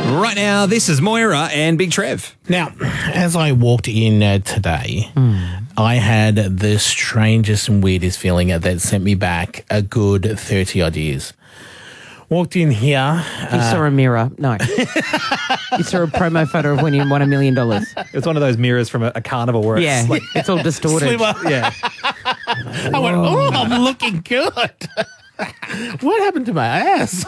Right now, this is Moira and Big Trev. Now, as I walked in today, I had the strangest and weirdest feeling that sent me back a good 30-odd years. Walked in here. You saw a mirror. No. You saw a promo photo of when you won $1 million. It's one of those mirrors from a carnival where Yeah, it's like, it's all distorted. Sliver. yeah. I went, oh, I'm looking good. What happened to my ass?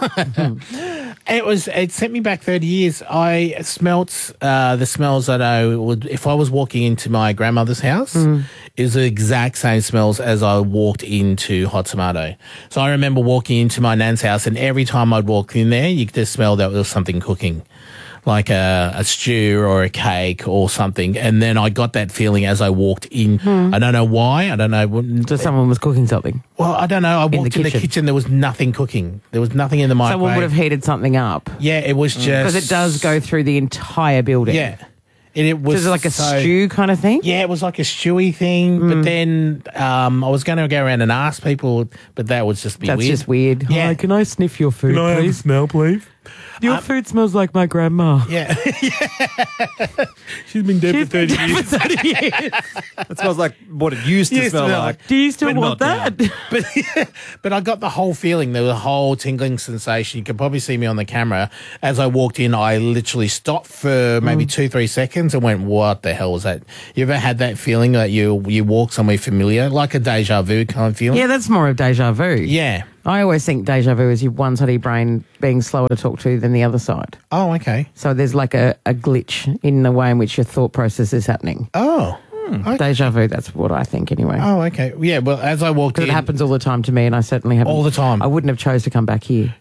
It sent me back 30 years. I smelt the smells that I would, if I was walking into my grandmother's house, is the exact same smells as I walked into Hot Tomato. So I remember walking into my nan's house, and every time I'd walk in there, you could just smell that there was something cooking, like a stew or a cake or something. And then I got that feeling as I walked in. I don't know why. I don't know. So someone was cooking something. Well, I don't know. I walked in the kitchen. There was nothing cooking. There was nothing in the microwave. Someone would have heated something up. Yeah, it was just... Because it does go through the entire building. Yeah. It was So is it like a stew kind of thing? Yeah, it was like a stewy thing. But then I was going to go around and ask people, but that would just be That's weird. just weird. Yeah. Hi, can I sniff your food, please? smell, please? Your food smells like my grandma. Yeah. She's been dead for 30 years. It smells like what it used to smell like. Do you still But want not that? But I got the whole feeling. There was a whole tingling sensation. You can probably see me on the camera. As I walked in, I literally stopped for maybe 2-3 seconds and went, what the hell was that? You ever had that feeling that you walk somewhere familiar, like a deja vu kind of feeling? Yeah, that's more of deja vu. Yeah. I always think deja vu is your one side of your brain being slower to talk to than the other side. Oh, okay. So there's like a glitch in the way in which your thought process is happening. Oh. Okay. Deja vu, that's what I think anyway. Oh, okay. Yeah, well, as I walked in... Because it happens all the time to me, and I certainly haven't. All the time. I wouldn't have chose to come back here.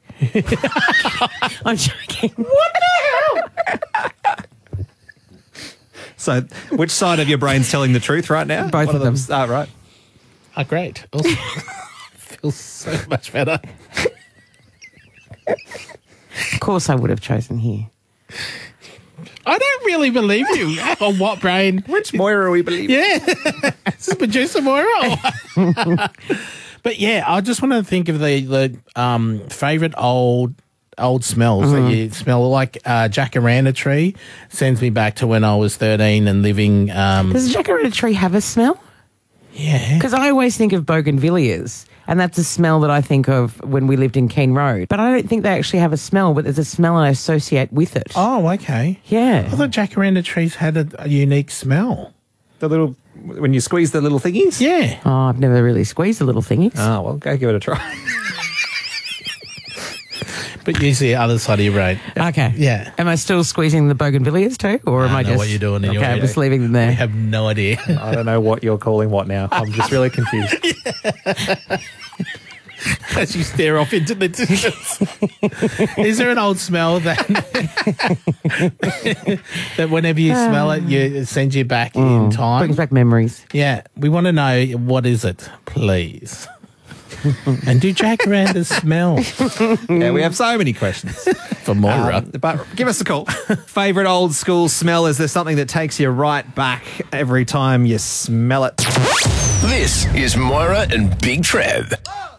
I'm joking. What the hell? So, which side of your brain's telling the truth right now? Both One of them. Oh, right. Oh, great. Awesome. Feels so much better. Of course I would have chosen here. I don't really believe you. On what brain? Which Moira are we believing? Yeah. This is producer Moira. But yeah, I just want to think of the favourite old smells that you smell. Like jacaranda tree sends me back to when I was 13 and living. Does a jacaranda tree have a smell? Yeah. Because I always think of bougainvilleas, and that's a smell that I think of when we lived in Keene Road. But I don't think they actually have a smell, but there's a smell I associate with it. Oh, okay. Yeah. I thought jacaranda trees had a unique smell. The little, when you squeeze the little thingies? Yeah. Oh, I've never really squeezed the little thingies. Oh, well, go give it a try. But use the other side of your brain. Okay. Yeah. Am I still squeezing the bougainvilleas too, or am I know just what you're doing in your Okay, I'm head. just leaving them I there. have no idea. I don't know what you're calling what now. I'm just really confused. As you stare off into the distance. Is there an old smell that that whenever you smell it, it sends you back in time? Brings back memories. Yeah, we want to know, what is it, please? And do jacarandas smell? Yeah, we have so many questions. For Moira. But give us a call. Favourite old school smell? Is there something that takes you right back every time you smell it? This is Moira and Big Trev.